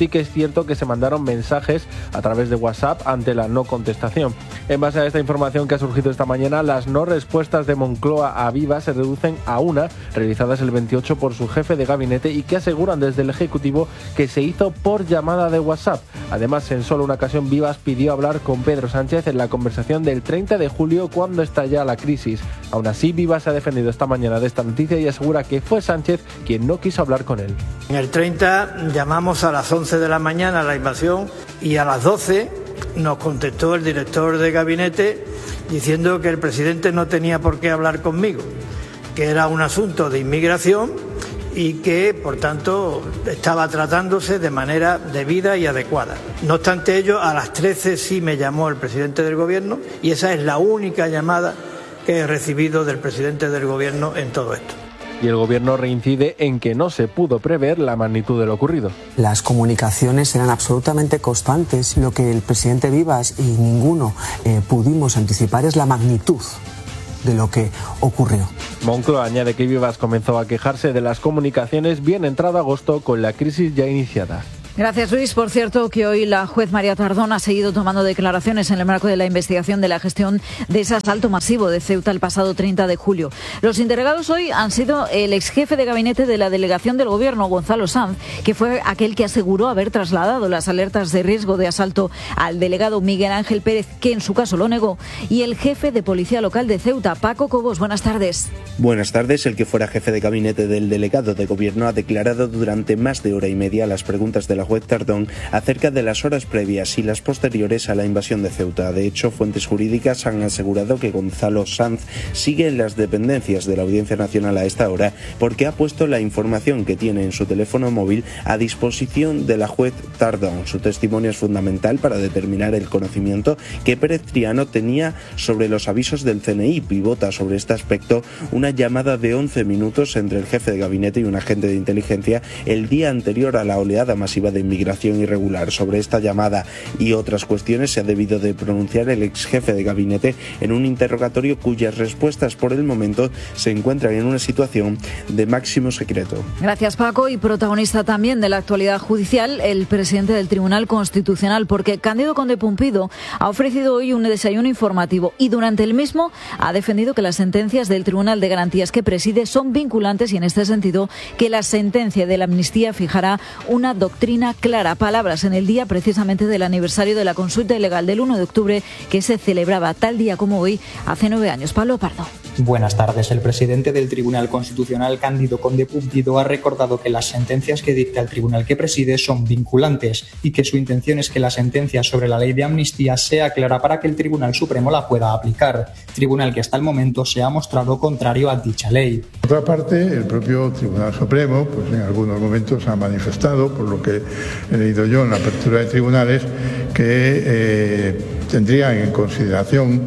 sí que es cierto que se mandaron mensajes a través de WhatsApp ante la no contestación. En base a esta información que ha surgido esta mañana, las no respuestas de Moncloa a Viva se reducen a una, realizadas el veintiocho por su jefe de gabinete y que aseguran desde el Ejecutivo que se hizo por llamada de WhatsApp. Además, en solo una ocasión Vivas pidió hablar con Pedro Sánchez en la conversación del treinta de julio cuando estalla la crisis. Aún así, Vivas se ha defendido esta mañana de esta noticia y asegura que fue Sánchez quien no quiso hablar con él. En el treinta llamamos a las once de la mañana a la invasión y a las doce nos contestó el director de gabinete diciendo que el presidente no tenía por qué hablar conmigo, que era un asunto de inmigración y que, por tanto, estaba tratándose de manera debida y adecuada. No obstante ello, a las trece sí me llamó el presidente del Gobierno y esa es la única llamada que he recibido del presidente del Gobierno en todo esto. Y el Gobierno reincide en que no se pudo prever la magnitud de lo ocurrido. Las comunicaciones eran absolutamente constantes. Lo que el presidente Vivas y ninguno eh, pudimos anticipar es la magnitud de lo que ocurrió. Moncloa añade que Vivas comenzó a quejarse de las comunicaciones bien entrado agosto con la crisis ya iniciada. Gracias, Luis. Por cierto, que hoy la juez María Tardón ha seguido tomando declaraciones en el marco de la investigación de la gestión de ese asalto masivo de Ceuta el pasado treinta de julio. Los interrogados hoy han sido el exjefe de gabinete de la delegación del Gobierno, Gonzalo Sanz, que fue aquel que aseguró haber trasladado las alertas de riesgo de asalto al delegado Miguel Ángel Pérez, que en su caso lo negó, y el jefe de Policía Local de Ceuta, Paco Cobos. Buenas tardes. Buenas tardes. El que fuera jefe de gabinete del delegado de Gobierno ha declarado durante más de hora y media las preguntas de la juez Tardón acerca de las horas previas y las posteriores a la invasión de Ceuta. De hecho, fuentes jurídicas han asegurado que Gonzalo Sanz sigue en las dependencias de la Audiencia Nacional a esta hora porque ha puesto la información que tiene en su teléfono móvil a disposición de la juez Tardón. Su testimonio es fundamental para determinar el conocimiento que Pérez Triano tenía sobre los avisos del C N I. Pivota sobre este aspecto una llamada de once minutos entre el jefe de gabinete y un agente de inteligencia el día anterior a la oleada masiva de inmigración irregular. Sobre esta llamada y otras cuestiones se ha debido de pronunciar el ex jefe de gabinete en un interrogatorio cuyas respuestas por el momento se encuentran en una situación de máximo secreto. Gracias, Paco. Y protagonista también de la actualidad judicial, el presidente del Tribunal Constitucional, porque Cándido Conde Pumpido ha ofrecido hoy un desayuno informativo y durante el mismo ha defendido que las sentencias del Tribunal de Garantías que preside son vinculantes y en este sentido que la sentencia de la amnistía fijará una doctrina clara. Palabras en el día precisamente del aniversario de la consulta ilegal del uno de octubre que se celebraba tal día como hoy hace nueve años. Pablo Pardo. Buenas tardes. El presidente del Tribunal Constitucional, Cándido Conde Pumpido, ha recordado que las sentencias que dicta el tribunal que preside son vinculantes y que su intención es que la sentencia sobre la ley de amnistía sea clara para que el Tribunal Supremo la pueda aplicar. Tribunal que hasta el momento se ha mostrado contrario a dicha ley. Por otra parte, el propio Tribunal Supremo, pues en algunos momentos ha manifestado, por lo que he leído yo en la apertura de tribunales, que eh, tendrían en consideración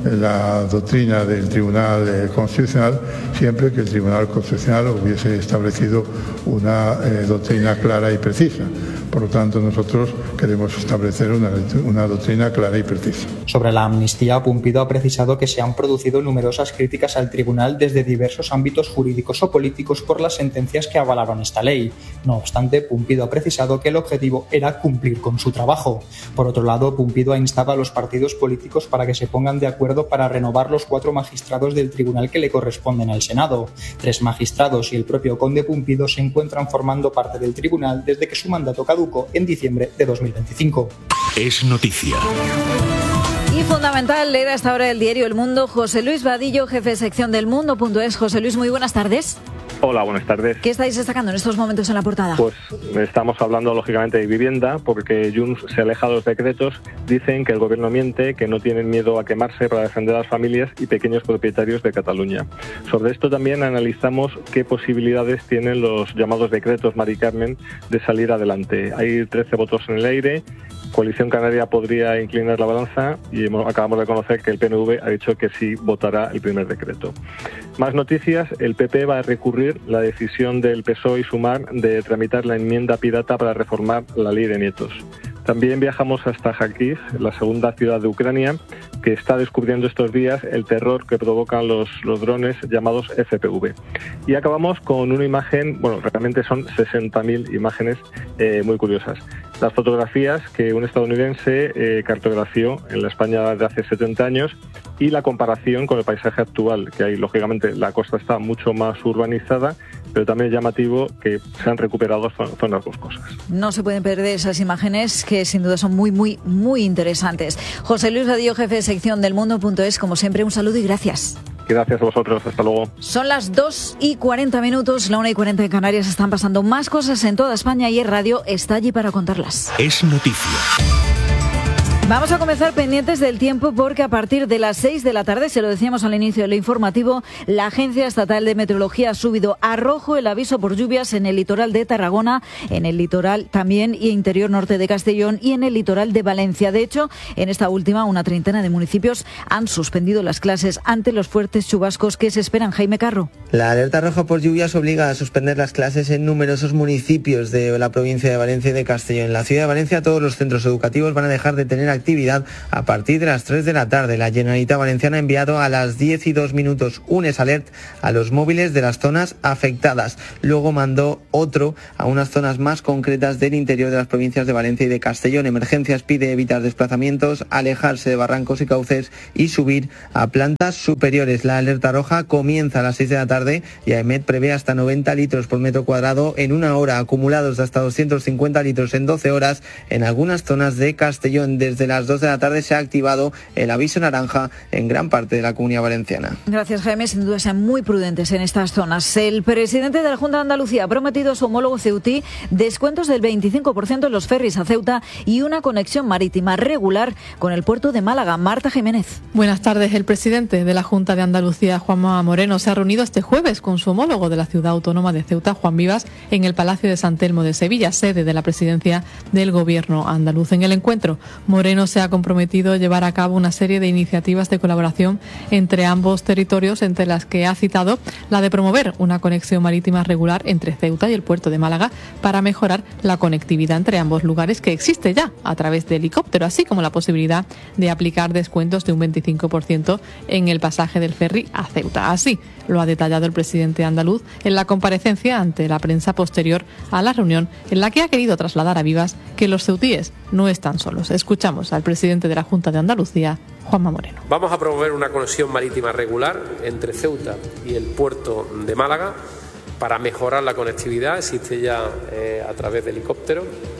la doctrina del Tribunal Constitucional siempre que el Tribunal Constitucional hubiese establecido una eh, doctrina clara y precisa. Por lo tanto, nosotros queremos establecer una, una doctrina clara y precisa. Sobre la amnistía, Pumpido ha precisado que se han producido numerosas críticas al tribunal desde diversos ámbitos jurídicos o políticos por las sentencias que avalaron esta ley. No obstante, Pumpido ha precisado que el objetivo era cumplir con su trabajo. Por otro lado, Pumpido ha instado a los partidos políticos para que se pongan de acuerdo para renovar los cuatro magistrados del tribunal que le corresponden al Senado. Tres magistrados y el propio conde Pumpido se encuentran formando parte del tribunal desde que su mandato caducó en diciembre de dos mil veinticinco. Es noticia. Y fundamental leer a esta hora el diario El Mundo. José Luis Vadillo, jefe de sección del Mundo.es. José Luis, muy buenas tardes. Hola, buenas tardes. ¿Qué estáis destacando en estos momentos en la portada? Pues estamos hablando lógicamente de vivienda porque Junts se aleja de los decretos. Dicen que el gobierno miente, que no tienen miedo a quemarse para defender a las familias y pequeños propietarios de Cataluña. Sobre esto también analizamos qué posibilidades tienen los llamados decretos Mari Carmen de salir adelante. Hay trece votos en el aire. Coalición Canaria podría inclinar la balanza y hemos, acabamos de conocer que el P N V ha dicho que sí votará el primer decreto. Más noticias, el P P va a recurrir la decisión del P S O E y Sumar de tramitar la enmienda pirata para reformar la ley de nietos. También viajamos hasta Kharkiv, la segunda ciudad de Ucrania, que está descubriendo estos días el terror que provocan los, los drones llamados F P V. Y acabamos con una imagen, bueno, realmente son sesenta mil imágenes eh, muy curiosas. Las fotografías que un estadounidense eh, cartografió en la España de hace setenta años y la comparación con el paisaje actual, que hay, lógicamente, la costa está mucho más urbanizada, pero también es llamativo que se han recuperado zonas boscosas. No se pueden perder esas imágenes que sin duda son muy, muy, muy interesantes. José Luis Vadillo, jefe de sección del Mundo punto es, como siempre, un saludo y gracias. Gracias a vosotros, hasta luego. Son las dos y cuarenta minutos, la una y cuarenta en Canarias. Están pasando más cosas en toda España y Es Radio está allí para contarlas. Es noticia. Vamos a comenzar pendientes del tiempo porque a partir de las seis de la tarde, se lo decíamos al inicio del informativo, la Agencia Estatal de Meteorología ha subido a rojo el aviso por lluvias en el litoral de Tarragona, en el litoral también y interior norte de Castellón y en el litoral de Valencia. De hecho, en esta última, una treintena de municipios han suspendido las clases ante los fuertes chubascos que se esperan. Jaime Carro. La alerta roja por lluvias obliga a suspender las clases en numerosos municipios de la provincia de Valencia y de Castellón. En la ciudad de Valencia, todos los centros educativos van a dejar de tener actividad a partir de las tres de la tarde. La Generalitat Valenciana ha enviado a las diez y dos minutos un S-Alert a los móviles de las zonas afectadas. Luego mandó otro a unas zonas más concretas del interior de las provincias de Valencia y de Castellón. Emergencias pide evitar desplazamientos, alejarse de barrancos y cauces y subir a plantas superiores. La alerta roja comienza a las seis de la tarde y AEMET prevé hasta noventa litros por metro cuadrado en una hora, acumulados de hasta doscientos cincuenta litros en doce horas en algunas zonas de Castellón. Desde las dos de la tarde se ha activado el aviso naranja en gran parte de la Comunidad Valenciana. Gracias, Jaime. Sin duda sean muy prudentes en estas zonas. El presidente de la Junta de Andalucía ha prometido a su homólogo ceutí descuentos del veinticinco por ciento en los ferries a Ceuta y una conexión marítima regular con el puerto de Málaga. Marta Jiménez. Buenas tardes. El presidente de la Junta de Andalucía, Juanma Moreno, se ha reunido este jueves con su homólogo de la ciudad autónoma de Ceuta, Juan Vivas, en el Palacio de San Telmo de Sevilla, sede de la presidencia del Gobierno andaluz. En el encuentro, Moreno se ha comprometido a llevar a cabo una serie de iniciativas de colaboración entre ambos territorios, entre las que ha citado la de promover una conexión marítima regular entre Ceuta y el puerto de Málaga para mejorar la conectividad entre ambos lugares, que existe ya a través de helicóptero, así como la posibilidad de aplicar descuentos de un veinticinco por ciento en el pasaje del ferry a Ceuta. Así lo ha detallado el presidente andaluz en la comparecencia ante la prensa posterior a la reunión, en la que ha querido trasladar a Vivas que los ceutíes no están solos. Escuchamos al presidente de la Junta de Andalucía, Juanma Moreno. Vamos a promover una conexión marítima regular entre Ceuta y el puerto de Málaga para mejorar la conectividad. Existe ya eh, a través de helicóptero,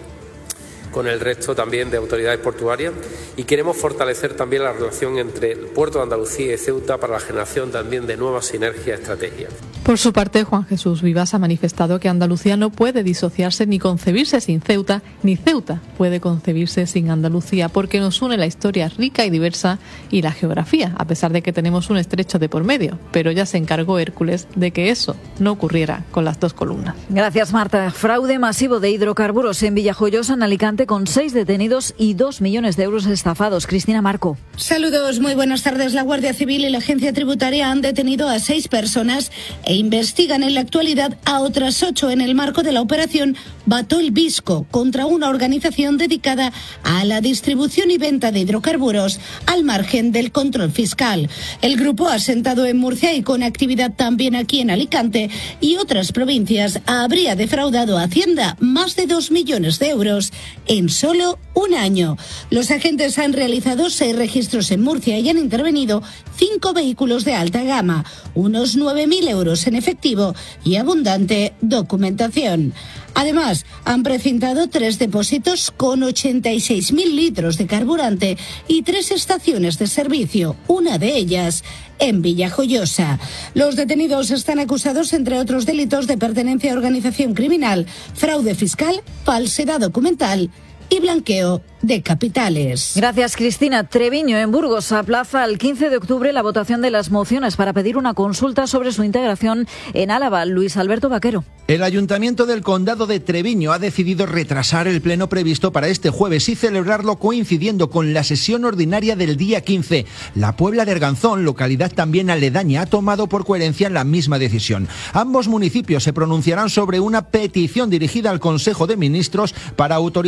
con el resto también de autoridades portuarias, y queremos fortalecer también la relación entre el puerto de Andalucía y Ceuta para la generación también de nuevas sinergias y estrategias. Por su parte, Juan Jesús Vivas ha manifestado que Andalucía no puede disociarse ni concebirse sin Ceuta, ni Ceuta puede concebirse sin Andalucía, porque nos une la historia rica y diversa y la geografía, a pesar de que tenemos un estrecho de por medio. Pero ya se encargó Hércules de que eso no ocurriera con las dos columnas. Gracias, Marta. Fraude masivo de hidrocarburos en Villajoyosa, en Alicante, con seis detenidos y dos millones de euros estafados. Cristina Marco. Saludos, muy buenas tardes. La Guardia Civil y la Agencia Tributaria han detenido a seis personas e investigan en la actualidad a otras ocho en el marco de la operación Batol Visco contra una organización dedicada a la distribución y venta de hidrocarburos al margen del control fiscal. El grupo, asentado en Murcia y con actividad también aquí en Alicante y otras provincias, habría defraudado a Hacienda más de dos millones de euros en solo un año. Los agentes han realizado seis registros en Murcia y han intervenido cinco vehículos de alta gama, unos nueve mil euros en efectivo y abundante documentación. Además, han precintado tres depósitos con ochenta y seis mil litros de carburante y tres estaciones de servicio, una de ellas en Villajoyosa. Los detenidos están acusados, entre otros delitos, de pertenencia a organización criminal, fraude fiscal, falsedad documental y blanqueo de capitales. Gracias, Cristina. Treviño, en Burgos, aplaza al quince de octubre la votación de las mociones para pedir una consulta sobre su integración en Álava. Luis Alberto Vaquero. El Ayuntamiento del Condado de Treviño ha decidido retrasar el pleno previsto para este jueves y celebrarlo coincidiendo con la sesión ordinaria del día quince. La Puebla de Arganzón, localidad también aledaña, ha tomado por coherencia la misma decisión. Ambos municipios se pronunciarán sobre una petición dirigida al Consejo de Ministros para autorizar una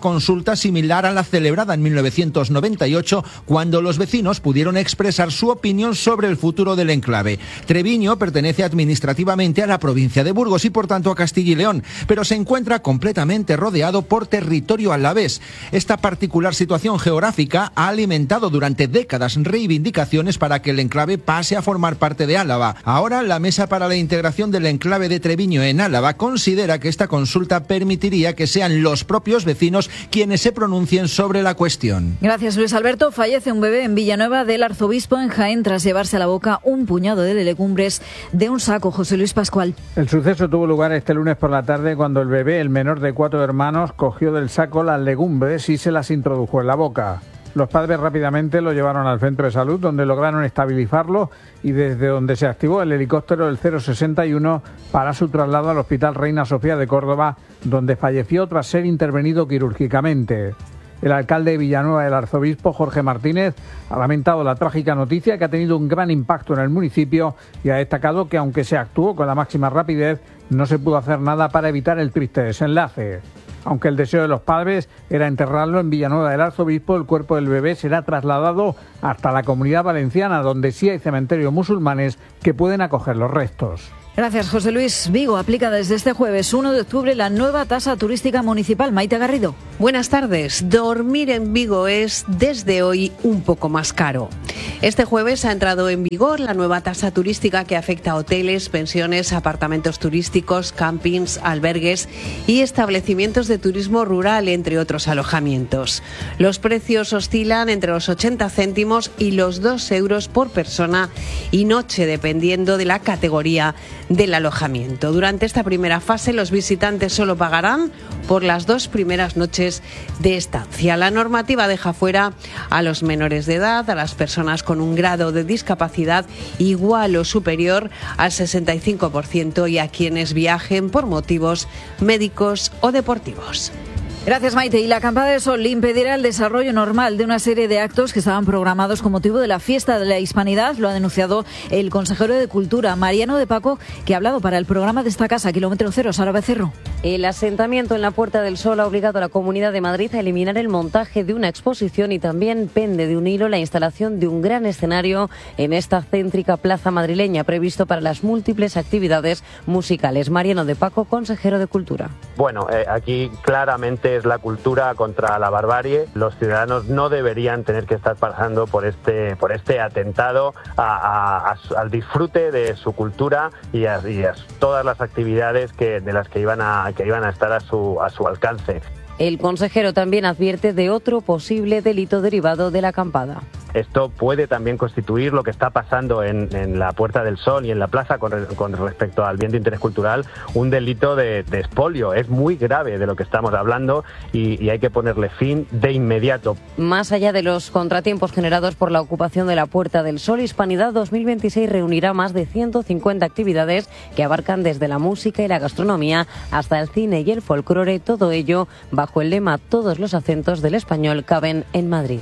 consulta similar a la celebrada en mil novecientos noventa y ocho, cuando los vecinos pudieron expresar su opinión sobre el futuro del enclave. Treviño pertenece administrativamente a la provincia de Burgos y por tanto a Castilla y León, pero se encuentra completamente rodeado por territorio alavés. Esta particular situación geográfica ha alimentado durante décadas reivindicaciones para que el enclave pase a formar parte de Álava. Ahora, la Mesa para la Integración del Enclave de Treviño en Álava considera que esta consulta permitiría que sean los propios vecinos quienes se pronuncien sobre la cuestión. Gracias, Luis Alberto. Fallece un bebé en Villanueva del Arzobispo en Jaén tras llevarse a la boca un puñado de legumbres de un saco. José Luis Pascual. El suceso tuvo lugar este lunes por la tarde cuando el bebé, el menor de cuatro hermanos, cogió del saco las legumbres y se las introdujo en la boca. Los padres rápidamente lo llevaron al centro de salud, donde lograron estabilizarlo y desde donde se activó el helicóptero del cero sesenta y uno para su traslado al Hospital Reina Sofía de Córdoba, donde falleció tras ser intervenido quirúrgicamente. El alcalde de Villanueva del Arzobispo, Jorge Martínez, ha lamentado la trágica noticia que ha tenido un gran impacto en el municipio y ha destacado que aunque se actuó con la máxima rapidez, no se pudo hacer nada para evitar el triste desenlace. Aunque el deseo de los padres era enterrarlo en Villanueva del Arzobispo, el cuerpo del bebé será trasladado hasta la Comunidad Valenciana, donde sí hay cementerios musulmanes que pueden acoger los restos. Gracias, José Luis. Vigo aplica desde este jueves uno de octubre la nueva tasa turística municipal. Maite Garrido. Buenas tardes. Dormir en Vigo es desde hoy un poco más caro. Este jueves ha entrado en vigor la nueva tasa turística que afecta a hoteles, pensiones, apartamentos turísticos, campings, albergues y establecimientos de turismo rural, entre otros alojamientos. Los precios oscilan entre los ochenta céntimos y los dos euros por persona y noche, dependiendo de la categoría del alojamiento. Durante esta primera fase, los visitantes solo pagarán por las dos primeras noches de estancia. La normativa deja fuera a los menores de edad, a las personas con un grado de discapacidad igual o superior al sesenta y cinco por ciento y a quienes viajen por motivos médicos o deportivos. Gracias, Maite. Y la acampada de sol impedirá el desarrollo normal de una serie de actos que estaban programados con motivo de la fiesta de la Hispanidad. Lo ha denunciado el consejero de Cultura, Mariano de Paco, que ha hablado para el programa de esta casa, Kilómetro Cero, Sara Becerro. El asentamiento en la Puerta del Sol ha obligado a la Comunidad de Madrid a eliminar el montaje de una exposición y también pende de un hilo la instalación de un gran escenario en esta céntrica plaza madrileña, previsto para las múltiples actividades musicales. Mariano de Paco, consejero de Cultura. Bueno, eh, aquí claramente es la cultura contra la barbarie. Los ciudadanos no deberían tener que estar pasando por este por este atentado a, a, a, al disfrute de su cultura y a, y a todas las actividades que de las que iban a que iban a estar a su a su alcance. El consejero también advierte de otro posible delito derivado de la acampada. Esto puede también constituir lo que está pasando en, en la Puerta del Sol y en la plaza con, con respecto al bien de interés cultural, un delito de, de expolio. Es muy grave de lo que estamos hablando y, y hay que ponerle fin de inmediato. Más allá de los contratiempos generados por la ocupación de la Puerta del Sol, Hispanidad dos mil veintiséis reunirá más de ciento cincuenta actividades que abarcan desde la música y la gastronomía hasta el cine y el folclore, todo ello bajo el lema "Todos los acentos del español caben en Madrid".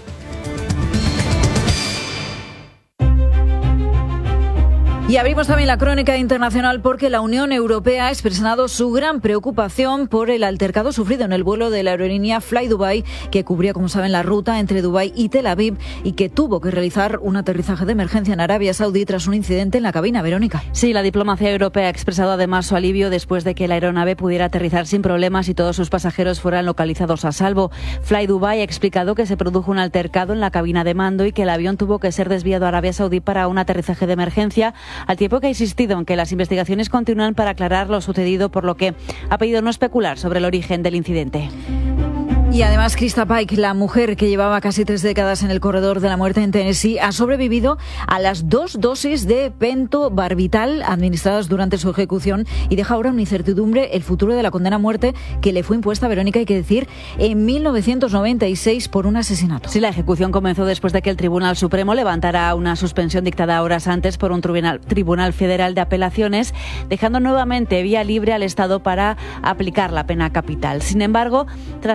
Y abrimos también la crónica internacional porque la Unión Europea ha expresado su gran preocupación por el altercado sufrido en el vuelo de la aerolínea Fly Dubai, que cubría, como saben, la ruta entre Dubái y Tel Aviv y que tuvo que realizar un aterrizaje de emergencia en Arabia Saudí tras un incidente en la cabina. Verónica. Sí, la diplomacia europea ha expresado además su alivio después de que la aeronave pudiera aterrizar sin problemas y todos sus pasajeros fueran localizados a salvo. Fly Dubai ha explicado que se produjo un altercado en la cabina de mando y que el avión tuvo que ser desviado a Arabia Saudí para un aterrizaje de emergencia, al tiempo que ha insistido en que las investigaciones continúan para aclarar lo sucedido, por lo que ha pedido no especular sobre el origen del incidente. Y además, Krista Pike, la mujer que llevaba casi tres décadas en el corredor de la muerte en Tennessee, ha sobrevivido a las dos dosis de pentobarbital administradas durante su ejecución y deja ahora una incertidumbre el futuro de la condena a muerte que le fue impuesta, Verónica, hay que decir, en mil novecientos noventa y seis por un asesinato. Sí, la ejecución comenzó después de que el Tribunal Supremo levantara una suspensión dictada horas antes por un tribunal, tribunal Federal de Apelaciones, dejando nuevamente vía libre al Estado para aplicar la pena capital. Sin embargo, tras las dos tandas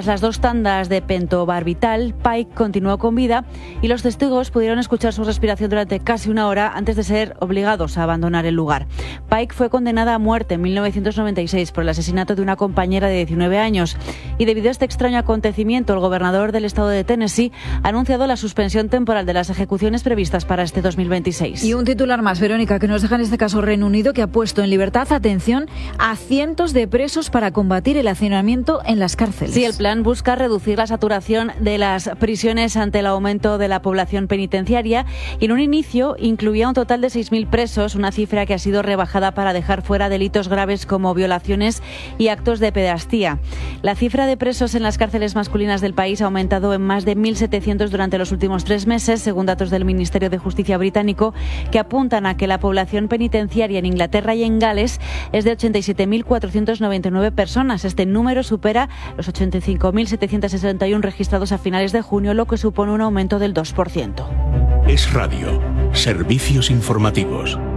tandas de pentobarbital, Pike continuó con vida y los testigos pudieron escuchar su respiración durante casi una hora antes de ser obligados a abandonar el lugar. Pike fue condenada a muerte en mil novecientos noventa y seis por el asesinato de una compañera de diecinueve años y debido a este extraño acontecimiento, el gobernador del estado de Tennessee ha anunciado la suspensión temporal de las ejecuciones previstas para este dos mil veintiséis. Y un titular más, Verónica, que nos deja en este caso Reino Unido, que ha puesto en libertad, atención, a cientos de presos para combatir el hacinamiento en las cárceles. Sí, el plan busca reducir la saturación de las prisiones ante el aumento de la población penitenciaria y en un inicio incluía un total de seis mil presos, una cifra que ha sido rebajada para dejar fuera delitos graves como violaciones y actos de pederastía. La cifra de presos en las cárceles masculinas del país ha aumentado en más de mil setecientos durante los últimos tres meses, según datos del Ministerio de Justicia británico, que apuntan a que la población penitenciaria en Inglaterra y en Gales es de ochenta y siete mil cuatrocientas noventa y nueve personas. Este número supera los ochenta y cinco mil setecientos sesenta y uno registrados a finales de junio, lo que supone un aumento del dos por ciento. Es Radio. Servicios informativos.